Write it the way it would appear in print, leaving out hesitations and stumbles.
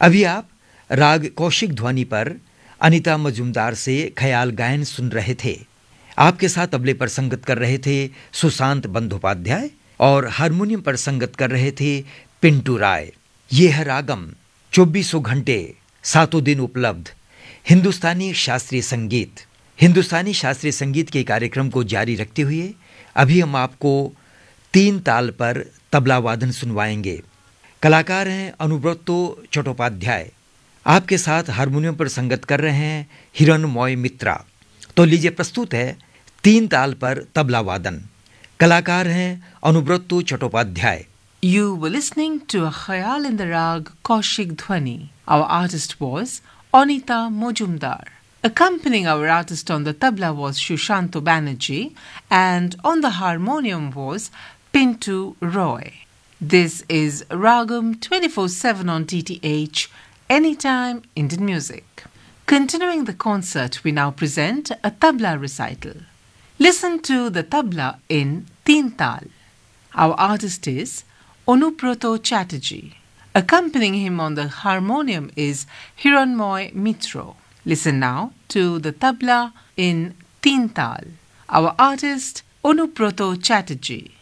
अभी आप राग कौशिक ध्वनि पर अनीता मजूमदार से ख्याल गायन सुन रहे थे। आपके साथ तबले पर संगत कर रहे थे सुशांत बंदोपाध्याय और हारमोनियम पर संगत कर रहे थे पिंटू राय। ये है रागम, 24 घंटे 7 दिन उपलब्ध हिंदुस्तानी शास्त्रीय संगीत। हिंदुस्तानी शास्त्रीय संगीत के कार्यक्रम को जारी रखते हुए अभी हम आपको 3 ताल पर तबला वादन सुनवाएंगे। कलाकार हैं अनुब्रतो चट्टोपाध्याय। आपके साथ हारमोनियम पर संगत कर रहे हैं हिरणमय मित्रा। तो लीजिए प्रस्तुत है 3 ताल पर तबला वादन। कलाकार हैं अनुब्रतो Chattopadhyay. You were listening to a khayal in the rag Kaushik Dhwani. Our artist was Anita Mojumdar. Accompanying our artist on the tabla was Shushanto Banerjee, and on the harmonium was Pintu Roy. This is Ragam 24/7 on DTH, Anytime Indian Music. Continuing the concert, we now present a tabla recital. Listen to the tabla in Teen Tal. Our artist is Anubrato Chatterjee. Accompanying him on the harmonium is Hiranmoy Mitro. Listen now to the tabla in Teen Tal. Our artist Anubrato Chatterjee.